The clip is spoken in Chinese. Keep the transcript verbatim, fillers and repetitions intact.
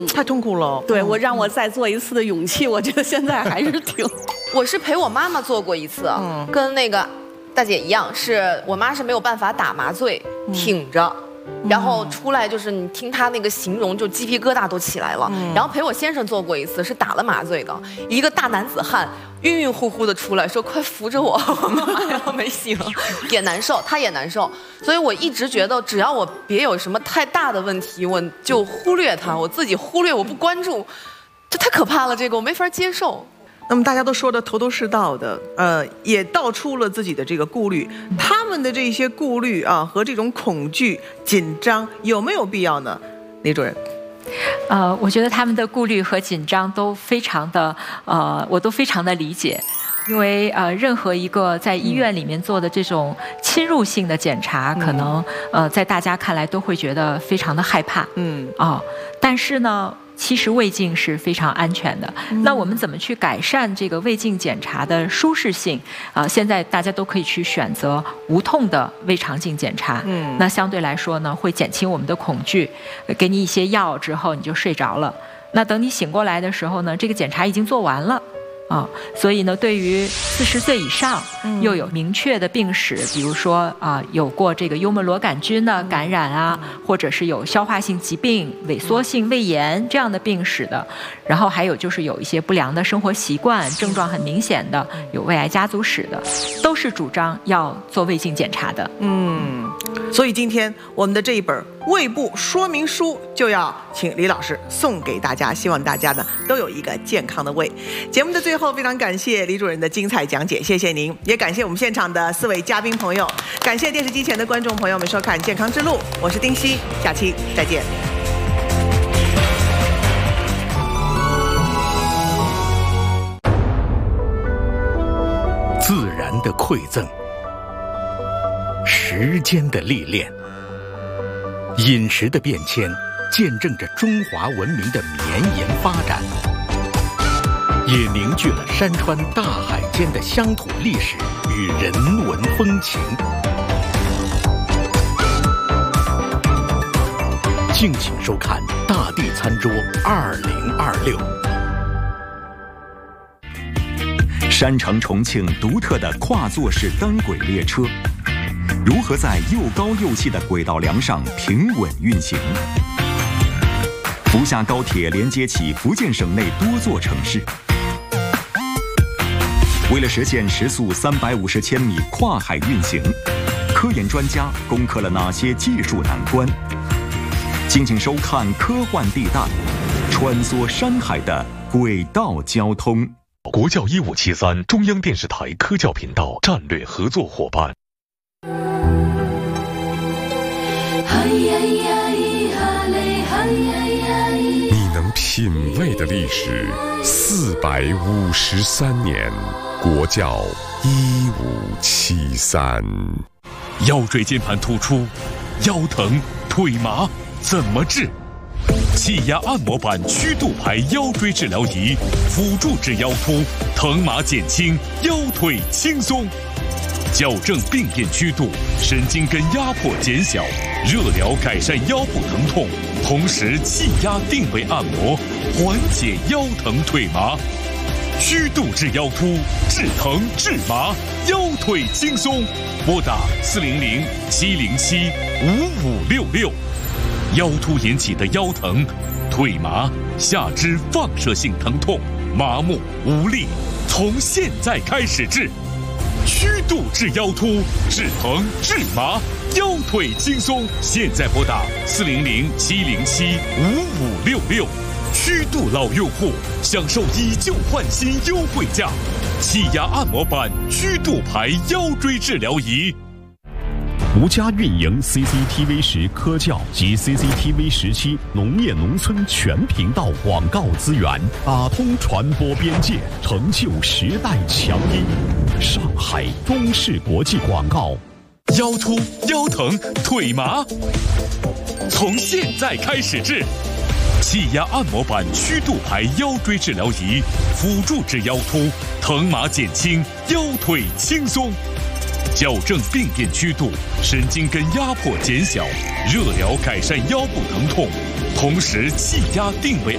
太痛苦了。 对，我让我再做一次的勇气，我觉得现在还是挺。 我是陪我妈妈做过一次，嗯、跟那个大姐一样，是我妈是没有办法打麻醉，嗯、挺着。然后出来就是你听他那个形容，就鸡皮疙瘩都起来了。嗯、然后陪我先生做过一次，是打了麻醉的，一个大男子汉晕晕乎乎的出来，说快扶着我，我妈呀没醒，也难受，他也难受。所以我一直觉得，只要我别有什么太大的问题，我就忽略他，我自己忽略，我不关注，这太可怕了，这个我没法接受。 那么大家都说的头头是道的，呃，也道出了自己的这个顾虑，他们的这些顾虑啊和这种恐惧、紧张有没有必要呢？李主任， 呃，我觉得他们的顾虑和紧张都非常的，呃，我都非常的理解，因为呃，任何一个在医院里面做的这种侵入性的检查，嗯、可能呃，在大家看来都会觉得非常的害怕，嗯啊、哦，但是呢。其实胃镜是非常安全的。嗯、那我们怎么去改善这个胃镜检查的舒适性？啊、呃，现在大家都可以去选择无痛的胃肠镜检查。嗯，那相对来说呢，会减轻我们的恐惧，给你一些药之后你就睡着了。那等你醒过来的时候呢，这个检查已经做完了。啊，所以呢，对于四十岁以上又有明确的病史，比如说啊，有过这个幽门螺杆菌的感染啊，或者是有消化性疾病、萎缩性胃炎这样的病史的，然后还有就是有一些不良的生活习惯，症状很明显的，有胃癌家族史的，都是主张要做胃镜检查的。 嗯，所以今天我们的这一本胃部说明书就要请李老师送给大家，希望大家呢都有一个健康的胃。节目的最后，非常感谢李主任的精彩讲解，谢谢您，也感谢我们现场的四位嘉宾朋友，感谢电视机前的观众朋友们收看《健康之路》，我是丁希，下期再见。 自然的馈赠，时间的历练。饮食的变迁，见证着中华文明的绵延发展，也凝聚了山川大海间的乡土历史与人文风情。敬请收看《大地餐桌二零二六》。 山城重庆独特的跨座式单轨列车，如何在又高又细的轨道梁上平稳运行？福厦高铁连接起福建省内多座城市。为了实现时速三百五十千米跨海运行，科研专家攻克了哪些技术难关？敬请收看《科幻地带》，穿梭山海的轨道交通。 国教一五七三，中央电视台科教频道战略合作伙伴。 你能品味的历史四百五十三年，国教一五七三。 腰椎间盘突出、腰疼、腿麻怎么治？气压按摩板曲度排腰椎治疗仪，辅助治腰突，疼麻减轻，腰腿轻松。矫正病变曲度，神经根压迫减小，热疗改善腰部疼痛，同时气压定位按摩，缓解腰疼腿麻。曲度治腰突，治疼治麻，腰腿轻松。拨打四零零七零七五五六六。腰突引起的腰疼、腿麻、下肢放射性疼痛、麻木无力，从现在开始治。曲度治腰突，治疼治麻，腰腿轻松。现在拨打四零零七零七五五六六。曲度老用户享受以旧换新优惠价，气压按摩板曲度排腰椎治疗仪。 独家运营 C C T V 十科教及 C C T V 十七农业农村全频道广告资源，打通传播边界，成就时代强音。上海中视国际广告。 腰突、腰疼、腿麻，从现在开始治。气压按摩板曲度排腰椎治疗仪，辅助治腰突，疼麻减轻，腰腿轻松。矫正病变曲度，神经根压迫减小，热疗改善腰部疼痛，同时气压定位